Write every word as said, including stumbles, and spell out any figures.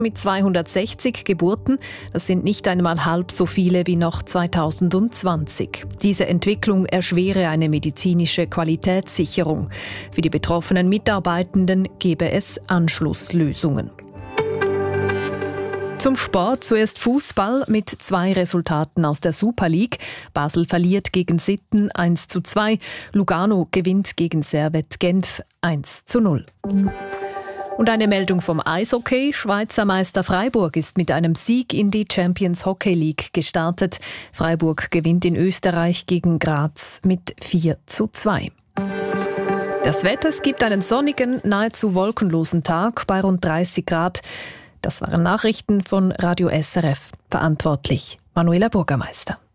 mit zweihundertsechzig Geburten. Das sind nicht einmal halb so viele wie noch zweitausendzwanzig. Diese Entwicklung erschwere eine medizinische Qualitätssicherung. Für die betroffenen Mitarbeitenden gebe es Anschlusslösungen. Zum Sport zuerst Fußball mit zwei Resultaten aus der Super League. Basel verliert gegen Sitten eins zu zwei. Lugano gewinnt gegen Servette Genf eins zu null. Und eine Meldung vom Eishockey. Schweizer Meister Freiburg ist mit einem Sieg in die Champions Hockey League gestartet. Freiburg gewinnt in Österreich gegen Graz mit vier zu zwei. Das Wetter, es gibt einen sonnigen, nahezu wolkenlosen Tag bei rund dreißig Grad. Das waren Nachrichten von Radio S R F. Verantwortlich Manuela Bürgermeister.